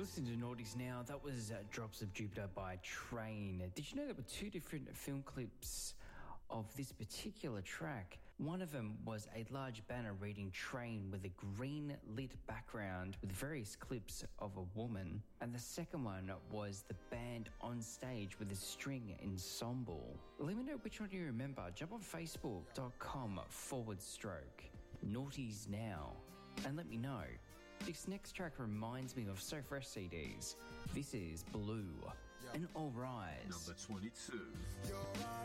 Listen to Naughties Now. That was Drops of Jupiter by Train. Did you know there were two different film clips of this particular track? One of them was a large banner reading Train with a green lit background with various clips of a woman. And the second one was the band on stage with a string ensemble. Let me know which one you remember. Jump on facebook.com/Naughties Now and let me know. This next track reminds me of So Fresh CDs. This is Blue and All Rise. Number 22.